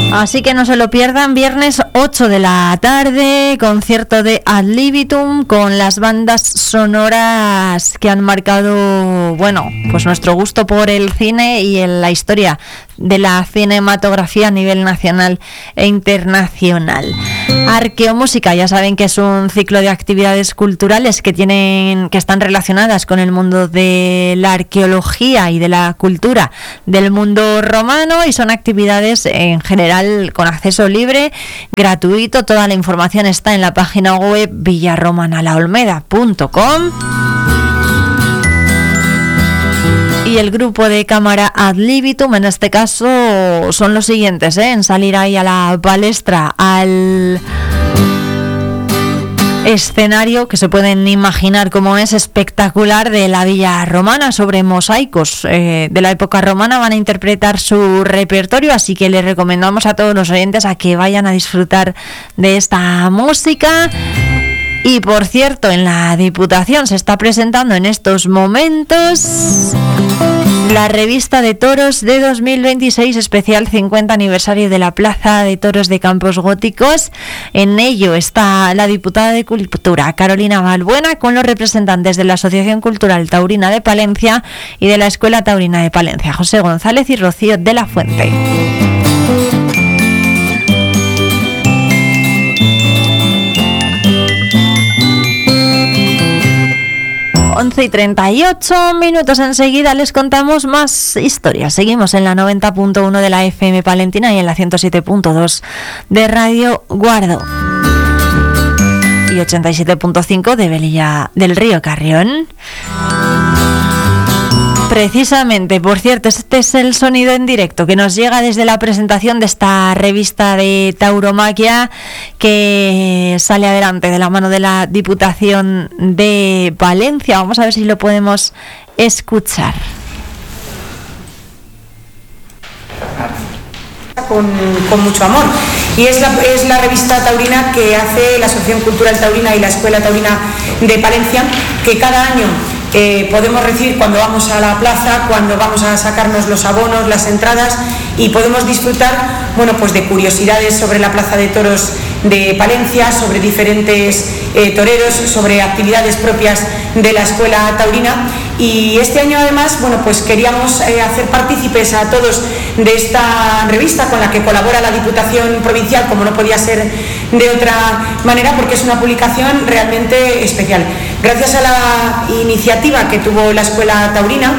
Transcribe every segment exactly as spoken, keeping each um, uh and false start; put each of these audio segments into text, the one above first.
Así que no se lo pierdan, viernes ocho de la tarde, concierto de Ad Libitum con las bandas sonoras que han marcado, bueno, pues nuestro gusto por el cine y en la historia de la cinematografía a nivel nacional e internacional. Arqueomúsica, ya saben que es un ciclo de actividades culturales que tienen, que están relacionadas con el mundo de la arqueología y de la cultura del mundo romano, y son actividades en general con acceso libre, gratuito. Toda la información está en la página web villaromanalaolmeda punto com. Y el grupo de cámara Ad Libitum, en este caso, son los siguientes, ¿eh? en salir ahí a la palestra, al escenario que se pueden imaginar cómo es, espectacular, de la villa romana, sobre mosaicos eh, de la época romana. Van a interpretar su repertorio, así que les recomendamos a todos los oyentes a que vayan a disfrutar de esta música. Y por cierto, en la Diputación se está presentando en estos momentos la revista de toros de dos mil veintiséis, especial cincuenta aniversario de la Plaza de Toros de Campos Góticos. En ello está la diputada de Cultura, Carolina Balbuena, con los representantes de la Asociación Cultural Taurina de Palencia y de la Escuela Taurina de Palencia, José González y Rocío de la Fuente. once y treinta y ocho minutos, enseguida les contamos más historias. Seguimos en la noventa punto uno de la F M Palentina y en la ciento siete punto dos de Radio Guardo y ochenta y siete punto cinco de Velilla del Río Carrión. Precisamente, por cierto, este es el sonido en directo que nos llega desde la presentación de esta revista de tauromaquia que sale adelante de la mano de la Diputación de Palencia. Vamos a ver si lo podemos escuchar. Con, con mucho amor, y es la, es la revista taurina que hace la Asociación Cultural Taurina y la Escuela Taurina de Palencia, que cada año Eh, podemos recibir cuando vamos a la plaza, cuando vamos a sacarnos los abonos, las entradas, y podemos disfrutar, bueno, pues de curiosidades sobre la Plaza de Toros de Palencia, sobre diferentes eh, toreros, sobre actividades propias de la Escuela Taurina. Y este año además, bueno, pues queríamos eh, hacer partícipes a todos de esta revista con la que colabora la Diputación Provincial, como no podía ser de otra manera, porque es una publicación realmente especial. Gracias a la iniciativa que tuvo la Escuela Taurina,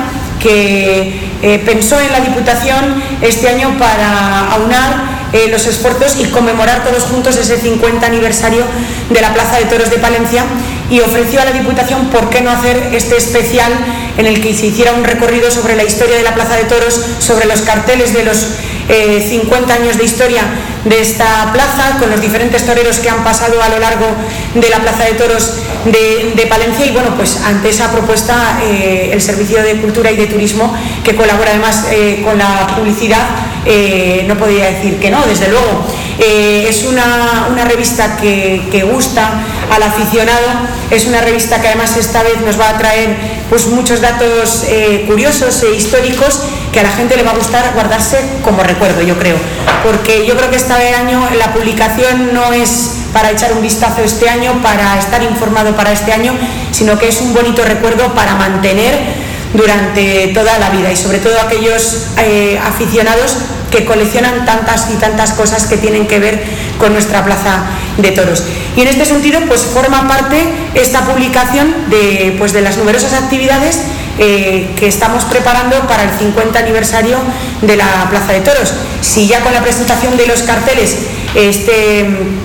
que eh, pensó en la Diputación este año para aunar eh, los esfuerzos y conmemorar todos juntos ese cincuenta aniversario de la Plaza de Toros de Palencia, y ofreció a la Diputación por qué no hacer este especial en el que se hiciera un recorrido sobre la historia de la Plaza de Toros, sobre los carteles de los eh, cincuenta años de historia de esta plaza, con los diferentes toreros que han pasado a lo largo de la Plaza de Toros de, de Palencia. Y bueno, pues ante esa propuesta eh, el Servicio de Cultura y de Turismo, que colabora además eh, con la publicidad, eh, no podía decir que no, desde luego. Eh, es una, una revista que, que gusta al aficionado, es una revista que además esta vez nos va a traer pues muchos datos eh, curiosos e históricos que a la gente le va a gustar guardarse como recuerdo, yo creo, porque yo creo que este año la publicación no es para echar un vistazo este año, para estar informado para este año, sino que es un bonito recuerdo para mantener durante toda la vida, y sobre todo aquellos eh, aficionados que coleccionan tantas y tantas cosas que tienen que ver con nuestra Plaza de Toros. Y en este sentido, pues forma parte esta publicación de, pues, de las numerosas actividades eh, que estamos preparando para el cincuenta aniversario de la Plaza de Toros. Si ya con la presentación de los carteles este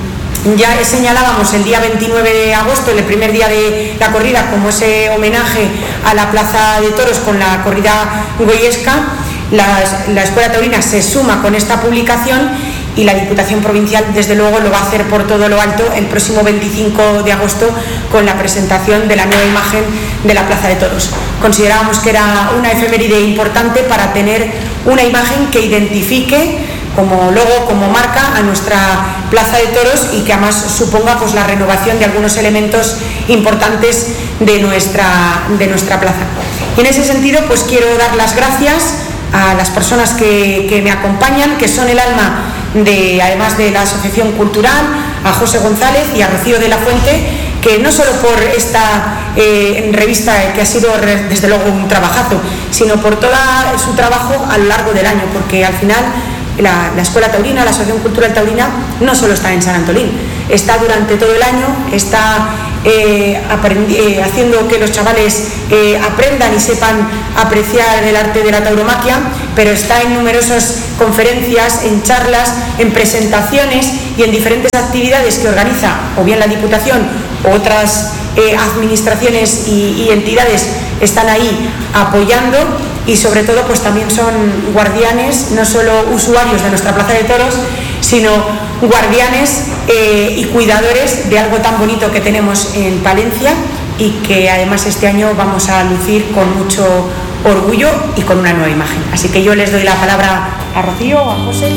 ya señalábamos el día veintinueve de agosto, el primer día de la corrida, como ese homenaje a la Plaza de Toros con la corrida goyesca, la, la Escuela Taurina se suma con esta publicación, y la Diputación Provincial desde luego lo va a hacer por todo lo alto el próximo veinticinco de agosto con la presentación de la nueva imagen de la Plaza de Toros. Considerábamos que era una efeméride importante para tener una imagen que identifique como logo, como marca a nuestra Plaza de Toros, y que además suponga pues la renovación de algunos elementos importantes de nuestra, de nuestra plaza. Y en ese sentido pues quiero dar las gracias a las personas que, que me acompañan, que son el alma de, además de la Asociación Cultural, a José González y a Rocío de la Fuente, que no solo por esta eh, revista, que ha sido desde luego un trabajazo, sino por todo su trabajo a lo largo del año, porque al final la, la Escuela Taurina, la Asociación Cultural Taurina, no solo está en San Antolín, está durante todo el año, está eh, eh, haciendo que los chavales eh, aprendan y sepan apreciar el arte de la tauromaquia, pero está en numerosas conferencias, en charlas, en presentaciones y en diferentes actividades que organiza o bien la Diputación o otras eh, administraciones y, y entidades están ahí apoyando, y sobre todo pues también son guardianes, no solo usuarios de nuestra Plaza de Toros, sino guardianes eh, y cuidadores de algo tan bonito que tenemos en Palencia, y que además este año vamos a lucir con mucho orgullo y con una nueva imagen. Así que yo les doy la palabra a Rocío o a José.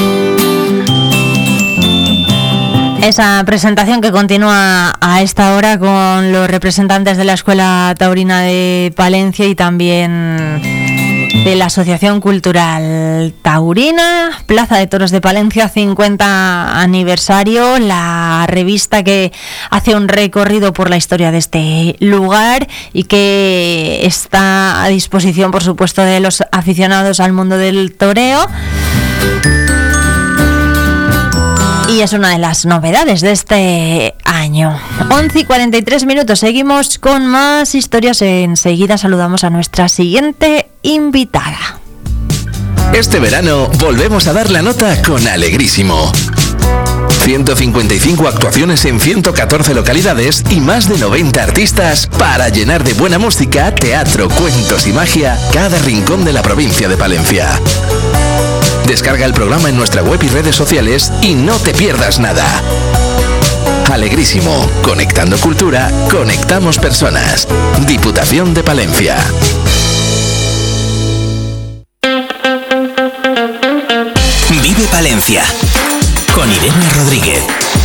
Esa presentación que continúa a esta hora con los representantes de la Escuela Taurina de Palencia y también de la Asociación Cultural Taurina. Plaza de Toros de Palencia, cincuenta aniversario, la revista que hace un recorrido por la historia de este lugar y que está a disposición, por supuesto, de los aficionados al mundo del toreo. Y es una de las novedades de este año. once y cuarenta y tres minutos. Seguimos con más historias. Enseguida saludamos a nuestra siguiente invitada. Este verano volvemos a dar la nota con Alegrísimo. ciento cincuenta y cinco actuaciones en ciento catorce localidades y más de noventa artistas para llenar de buena música, teatro, cuentos y magia cada rincón de la provincia de Palencia. Descarga el programa en nuestra web y redes sociales y no te pierdas nada. Alegrísimo, conectando cultura, conectamos personas. Diputación de Palencia. Vive Palencia con Irene Rodríguez.